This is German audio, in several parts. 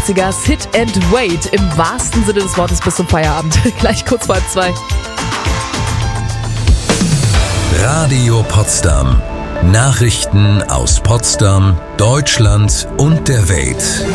80er, Sit and Wait, im wahrsten Sinne des Wortes bis zum Feierabend. Gleich kurz vor 2. Radio Potsdam. Nachrichten aus Potsdam, Deutschland und der Welt.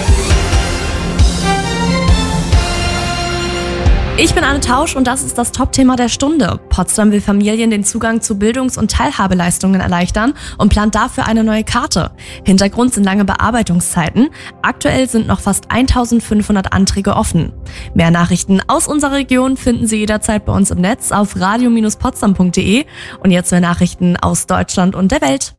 Ich bin Anne Tausch und das ist das Top-Thema der Stunde. Potsdam will Familien den Zugang zu Bildungs- und Teilhabeleistungen erleichtern und plant dafür eine neue Karte. Hintergrund sind lange Bearbeitungszeiten. Aktuell sind noch fast 1500 Anträge offen. Mehr Nachrichten aus unserer Region finden Sie jederzeit bei uns im Netz auf radio-potsdam.de. Und jetzt mehr Nachrichten aus Deutschland und der Welt.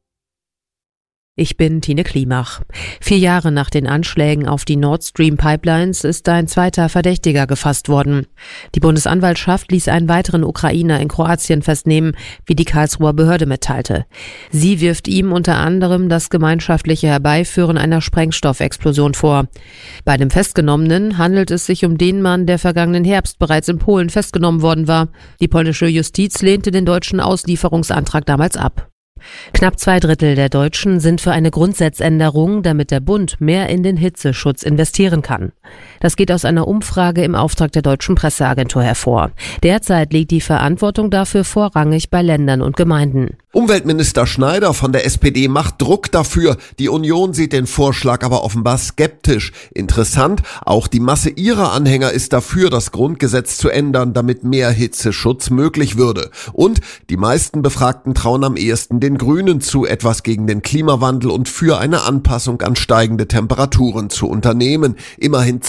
Ich bin Tine Klimach. 4 Jahre nach den Anschlägen auf die Nord Stream Pipelines ist ein zweiter Verdächtiger gefasst worden. Die Bundesanwaltschaft ließ einen weiteren Ukrainer in Kroatien festnehmen, wie die Karlsruher Behörde mitteilte. Sie wirft ihm unter anderem das gemeinschaftliche Herbeiführen einer Sprengstoffexplosion vor. Bei dem Festgenommenen handelt es sich um den Mann, der vergangenen Herbst bereits in Polen festgenommen worden war. Die polnische Justiz lehnte den deutschen Auslieferungsantrag damals ab. Knapp 2/3 der Deutschen sind für eine Grundsatzänderung, damit der Bund mehr in den Hitzeschutz investieren kann. Das geht aus einer Umfrage im Auftrag der Deutschen Presseagentur hervor. Derzeit liegt die Verantwortung dafür vorrangig bei Ländern und Gemeinden. Umweltminister Schneider von der SPD macht Druck dafür. Die Union sieht den Vorschlag aber offenbar skeptisch. Interessant, auch die Masse ihrer Anhänger ist dafür, das Grundgesetz zu ändern, damit mehr Hitzeschutz möglich würde. Und die meisten Befragten trauen am ehesten den Grünen zu, etwas gegen den Klimawandel und für eine Anpassung an steigende Temperaturen zu unternehmen. Immerhin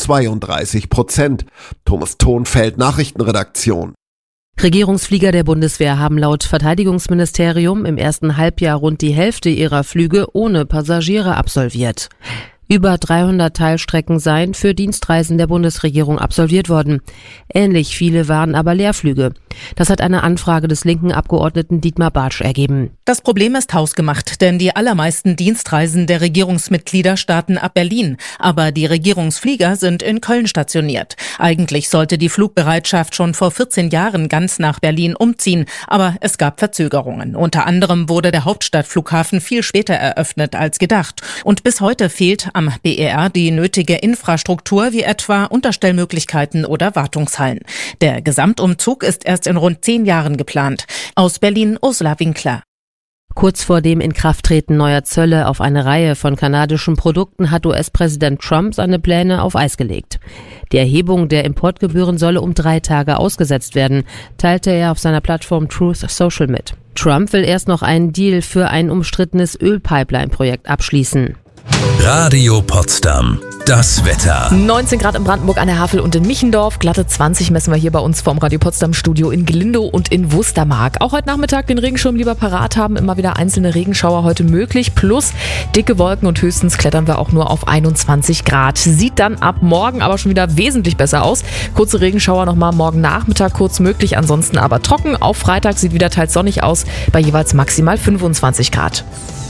32%. Thomas Thonfeld, Nachrichtenredaktion. Regierungsflieger der Bundeswehr haben laut Verteidigungsministerium im ersten Halbjahr rund die Hälfte ihrer Flüge ohne Passagiere absolviert. Über 300 Teilstrecken seien für Dienstreisen der Bundesregierung absolviert worden. Ähnlich viele waren aber Leerflüge. Das hat eine Anfrage des linken Abgeordneten Dietmar Bartsch ergeben. Das Problem ist hausgemacht, denn die allermeisten Dienstreisen der Regierungsmitglieder starten ab Berlin. Aber die Regierungsflieger sind in Köln stationiert. Eigentlich sollte die Flugbereitschaft schon vor 14 Jahren ganz nach Berlin umziehen. Aber es gab Verzögerungen. Unter anderem wurde der Hauptstadtflughafen viel später eröffnet als gedacht. Und bis heute fehlt am BER die nötige Infrastruktur wie etwa Unterstellmöglichkeiten oder Wartungshallen. Der Gesamtumzug ist erst in rund 10 Jahren geplant. Aus Berlin Ursula Winkler. Kurz vor dem Inkrafttreten neuer Zölle auf eine Reihe von kanadischen Produkten hat US-Präsident Trump seine Pläne auf Eis gelegt. Die Erhebung der Importgebühren solle um 3 Tage ausgesetzt werden, teilte er auf seiner Plattform Truth Social mit. Trump will erst noch einen Deal für ein umstrittenes Ölpipeline-Projekt abschließen. Radio Potsdam. Das Wetter. 19 Grad in Brandenburg an der Havel und in Michendorf. Glatte 20 messen wir hier bei uns vom Radio Potsdam Studio in Glindow und in Wustermark. Auch heute Nachmittag den Regenschirm lieber parat haben. Immer wieder einzelne Regenschauer heute möglich. Plus dicke Wolken und höchstens klettern wir auch nur auf 21 Grad. Sieht dann ab morgen aber schon wieder wesentlich besser aus. Kurze Regenschauer nochmal morgen Nachmittag kurz möglich. Ansonsten aber trocken. Auf Freitag sieht wieder teils sonnig aus bei jeweils maximal 25 Grad.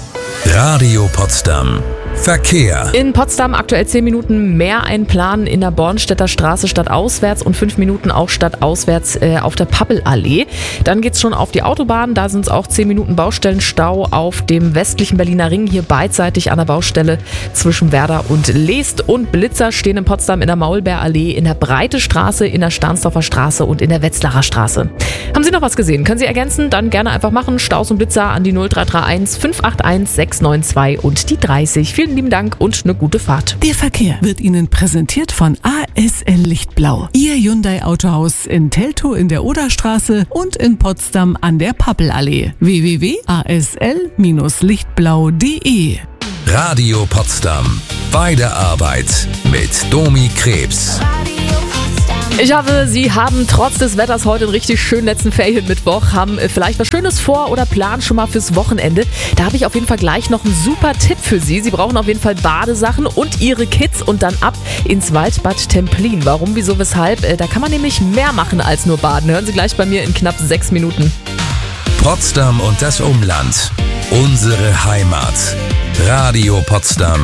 Radio Potsdam. Verkehr. In Potsdam aktuell 10 Minuten mehr einplanen in der Bornstedter Straße stadtauswärts und 5 Minuten auch stadtauswärts auf der Pappelallee. Dann geht's schon auf die Autobahn, da sind es auch 10 Minuten Baustellenstau auf dem westlichen Berliner Ring, hier beidseitig an der Baustelle zwischen Werder und Leest. Und Blitzer stehen in Potsdam in der Maulbeerallee, in der Breite Straße, in der Stahnsdorfer Straße und in der Wetzlarer Straße. Haben Sie noch was gesehen? Können Sie ergänzen? Dann gerne einfach machen. Staus und Blitzer an die 0331 581 692 und die 30. Vielen lieben Dank und eine gute Fahrt. Der Verkehr wird Ihnen präsentiert von ASL Lichtblau. Ihr Hyundai Autohaus in Teltow in der Oderstraße und in Potsdam an der Pappelallee. www.asl-lichtblau.de. Radio Potsdam. Bei der Arbeit mit Domi Krebs. Ich hoffe, Sie haben trotz des Wetters heute einen richtig schönen letzten Ferienmittwoch, haben vielleicht was Schönes vor oder planen schon mal fürs Wochenende. Da habe ich auf jeden Fall gleich noch einen super Tipp für Sie. Sie brauchen auf jeden Fall Badesachen und Ihre Kids und dann ab ins Waldbad Templin. Warum, wieso, weshalb? Da kann man nämlich mehr machen als nur baden. Hören Sie gleich bei mir in knapp 6 Minuten. Potsdam und das Umland. Unsere Heimat. Radio Potsdam.